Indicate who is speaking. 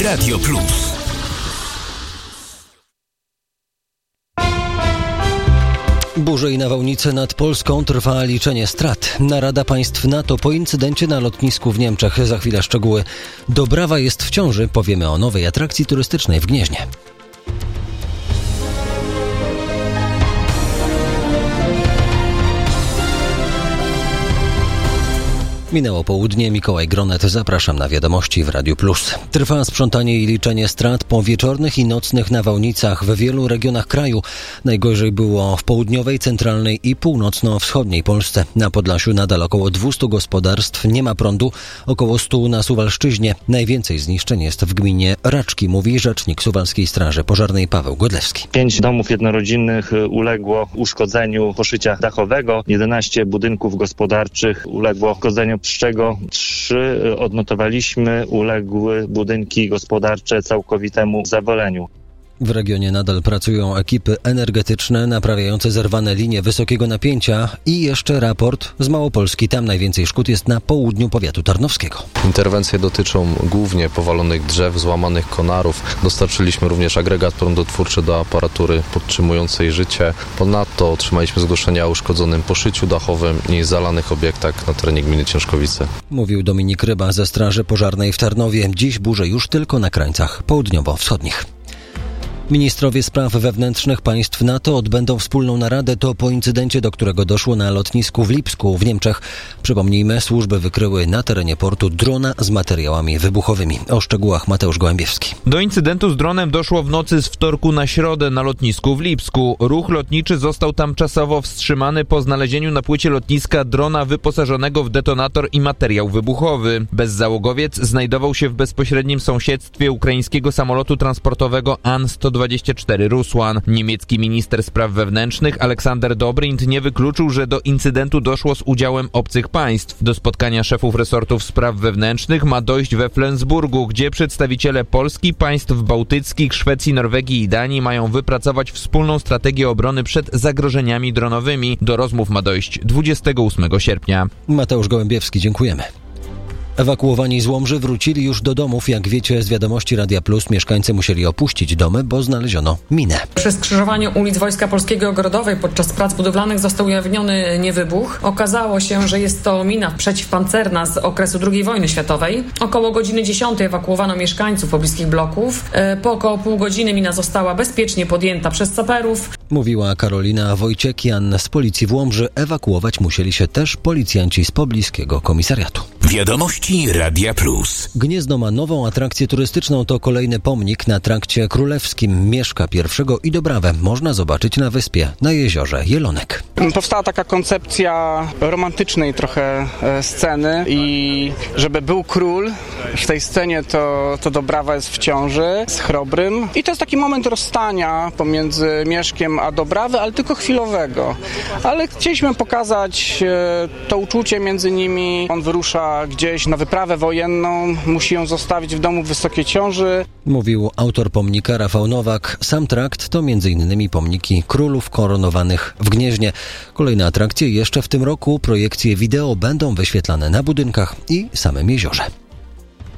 Speaker 1: Radio Plus.
Speaker 2: Burze i nawałnice nad Polską, trwa liczenie strat. Narada państw NATO po incydencie na lotnisku w Niemczech. Za chwilę szczegóły. Dobrawa jest w ciąży. Powiemy o nowej atrakcji turystycznej w Gnieźnie. Minęło południe, Mikołaj Gronet, zapraszam na wiadomości w Radiu Plus. Trwa sprzątanie i liczenie strat po wieczornych i nocnych nawałnicach w wielu regionach kraju. Najgorzej było w południowej, centralnej i północno-wschodniej Polsce. Na Podlasiu nadal około 200 gospodarstw nie ma prądu, około 100 na Suwalszczyźnie. Najwięcej zniszczeń jest w gminie Raczki, mówi rzecznik Suwalskiej Straży Pożarnej Paweł Godlewski.
Speaker 3: 5 domów jednorodzinnych uległo uszkodzeniu poszycia dachowego, 11 budynków gospodarczych uległo uszkodzeniu, z czego 3 odnotowaliśmy uległy budynki gospodarcze całkowitemu zawaleniu.
Speaker 2: W regionie nadal pracują ekipy energetyczne naprawiające zerwane linie wysokiego napięcia i jeszcze raport z Małopolski. Tam najwięcej szkód jest na południu powiatu tarnowskiego.
Speaker 4: Interwencje dotyczą głównie powalonych drzew, złamanych konarów. Dostarczyliśmy również agregat prądotwórczy do aparatury podtrzymującej życie. Ponadto otrzymaliśmy zgłoszenia o uszkodzonym poszyciu dachowym i zalanych obiektach na terenie gminy Ciężkowice. Mówił
Speaker 2: Dominik Ryba ze Straży Pożarnej w Tarnowie. Dziś burze już tylko na krańcach południowo-wschodnich. Ministrowie spraw wewnętrznych państw NATO odbędą wspólną naradę. To po incydencie, do którego doszło na lotnisku w Lipsku w Niemczech. Przypomnijmy, służby wykryły na terenie portu drona z materiałami wybuchowymi. O szczegółach Mateusz Gołębiewski.
Speaker 5: Do incydentu z dronem doszło w nocy z wtorku na środę na lotnisku w Lipsku. Ruch lotniczy został tam czasowo wstrzymany po znalezieniu na płycie lotniska drona wyposażonego w detonator i materiał wybuchowy. Bezzałogowiec znajdował się w bezpośrednim sąsiedztwie ukraińskiego samolotu transportowego An-124 Rusłan. Niemiecki minister spraw wewnętrznych Aleksander Dobrindt nie wykluczył, że do incydentu doszło z udziałem obcych państw. Do spotkania szefów resortów spraw wewnętrznych ma dojść we Flensburgu, gdzie przedstawiciele Polski, państw bałtyckich, Szwecji, Norwegii i Danii mają wypracować wspólną strategię obrony przed zagrożeniami dronowymi. Do rozmów ma dojść 28 sierpnia.
Speaker 2: Mateusz Gołębiewski, dziękujemy. Ewakuowani z Łomży wrócili już do domów. Jak wiecie z wiadomości Radia Plus, mieszkańcy musieli opuścić domy, bo znaleziono minę.
Speaker 6: Przy skrzyżowaniu ulic Wojska Polskiego Ogrodowej podczas prac budowlanych został ujawniony niewybuch. Okazało się, że jest to mina przeciwpancerna z okresu II wojny światowej. Około godziny 10 ewakuowano mieszkańców pobliskich bloków. Po około pół godziny mina została bezpiecznie podjęta przez saperów.
Speaker 2: Mówiła Karolina Wojciekian z policji w Łomży. Ewakuować musieli się też policjanci z pobliskiego komisariatu.
Speaker 1: Wiadomości Radia Plus.
Speaker 2: Gniezno ma nową atrakcję turystyczną. To kolejny pomnik na Trakcie Królewskim. Mieszka I i Dobrawę można zobaczyć na wyspie, na jeziorze Jelonek.
Speaker 7: Powstała taka koncepcja romantycznej trochę sceny i żeby był król w tej scenie, to Dobrawa jest w ciąży z Chrobrym. I to jest taki moment rozstania pomiędzy Mieszkiem a Dobrawy, ale tylko chwilowego. Ale chcieliśmy pokazać to uczucie między nimi. On wyrusza gdzieś na wyprawę wojenną, musi ją zostawić w domu w wysokiej ciąży.
Speaker 2: Mówił autor pomnika Rafał Nowak. Sam trakt to m.in. pomniki królów koronowanych w Gnieźnie. Kolejne atrakcje jeszcze w tym roku. Projekcje wideo będą wyświetlane na budynkach i samym jeziorze.